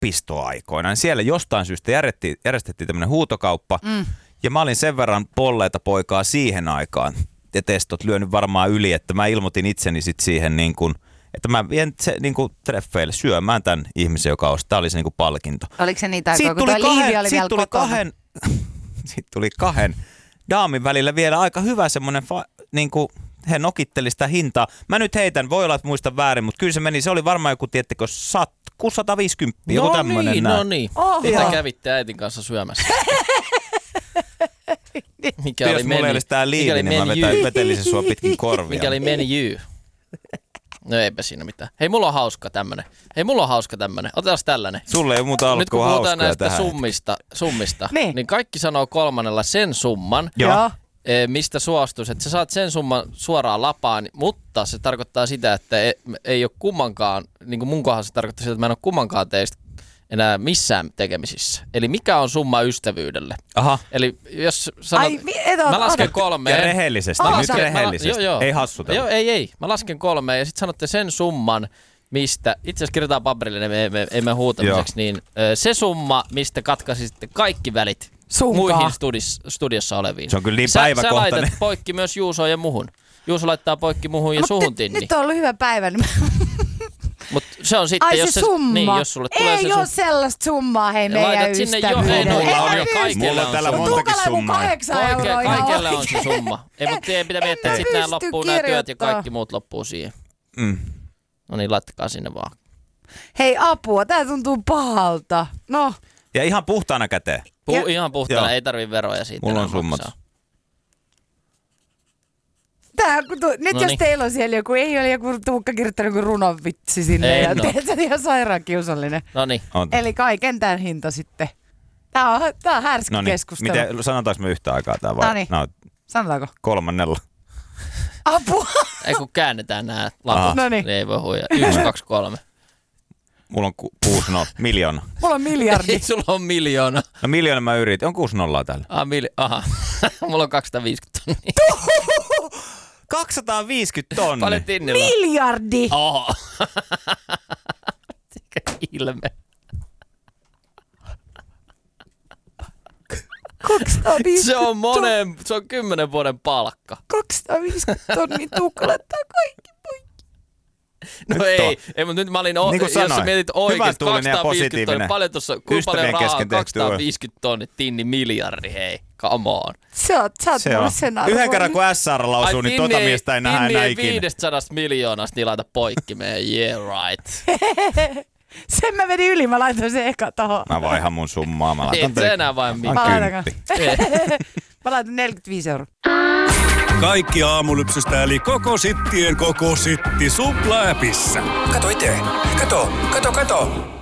yliopistoaikoina, niin siellä jostain syystä järjestettiin tämmöinen huutokauppa. Ja mä olin sen verran polleita poikaa siihen aikaan, ja testot lyönyt varmaan yli, että mä ilmoitin itseni sit siihen niin kuin, että mä vien se niin kuin treffeille syömään tämän ihmisen, joka osti. Tämä oli se niin kuin palkinto. Oliko se niitä aikaa, kun tuo Liivi oli vielä kotona? Sitten tuli kahden daamin välillä vielä aika hyvä semmoinen, niin kuin he nokitteli sitä hintaa. Mä nyt heitän, voi olla, että muistan väärin, mutta kyllä se meni. Se oli varmaan joku, tiettekö, 150, joku tämmöinen. No niin. Mitä kävitte äitin kanssa syömässä? Jos mulla ei olisi tää Liivi, niin mä vetelisin sua pitkin korvia. Mikä oli menu? No eipä siinä mitään. Hei, mulla on hauska tämmönen. Otetaan tällainen. Sulle ei muuta ollut kuin hauskaa tähän. Nyt kun puhutaan näistä summista, niin kaikki sanoo kolmannella sen summan, mistä suostuisi. Että sä saat sen summan suoraan lapaan, mutta se tarkoittaa sitä, että ei ole kummankaan, niin kuin mun kohdassa se tarkoittaa sitä, että mä en ole kummankaan teistä enää missään tekemisissä. Eli mikä on summa ystävyydelle? Aha. Eli jos sanot, mä lasken 3. Ja rehellisesti, nyt rehellisesti. Ei hassuta. Joo, ei. Mä lasken 3 ja sitten sanotte sen summan, mistä, itse asiassa kirjoitetaan paperille, emme huutamiseksi, niin se summa, mistä katkaisitte kaikki välit muihin studiossa oleviin. Se on kyllä niin päiväkohtainen. Sä laitat poikki myös Juusoon ja muhun. Juuso laittaa poikki muhun ja suhun tinni. Nyt on ollut hyvä päivä. Mutta se on sitten, jos se summa. Niin, jos sulle tulee ei ole sellaista summaa, hei meidän ystävyydelle. Mulla on täällä montakin summaa. 8 euroa. Kaikella on se summa. Mutta teidän pitää miettiä, että sitten nämä loppuu nämä työt ja kaikki muut loppuu siihen. No niin, laittakaa sinne vaan. Hei apua, tää tuntuu pahalta. No. Ja ihan puhtaana käteen. Ihan puhtaana, ei tarvii veroja siitä. Mulla on summat. Nyt jos teillä on siellä joku, ei ole joku Tuukka kirjoittanut joku runovitsi sinne ja teet sen ihan sairaan kiusallinen. Noniin. Eli kaiken tämän hinta sitten. Tää on härski keskustelu. Miten, sanotaanko me yhtä aikaa tää vai? Noniin. Sanotaanko? 3. Apua! Ei kun käännetään nää laput, niin ei voi huijaa. 1, 2, 3. Mulla on 6 miljoona. Mulla on miljardi. Sulla on miljoona. No miljoona mä yritin. On 6 nollaa täällä. Aha. Mulla on 250 tonnia. 250 tonnia. Paljon tinnillä? Miljardi! Oho. Mikä ilme. 250 se on 10 vuoden palkka. 250 tonnia Tuukka laittaa kaikki poikki. No nyt ei, mutta nyt mä olin, niin jos sä mietit oikeesti 250 tonnia, paljon tuossa, kuinka paljon rahaa 250 tonnia, tinni miljardi, hei, come on. Sä oot mulle sen arvoinen. Yhden kerran kun SR lausuu, niin tota miestä ei nähdä enää ikinä. 500 miljoonasta niin laita poikki meidän, yeah right. Sen mä vedin yli, mä laitoin sen eka tohon. Mä vaihan mun summaa, mä laitan et se enää vain mitään. Mä laitan 45 €. Kaikki aamulypsystä eli koko sittien koko sitti Supla-appissa. Kato itse. Kato.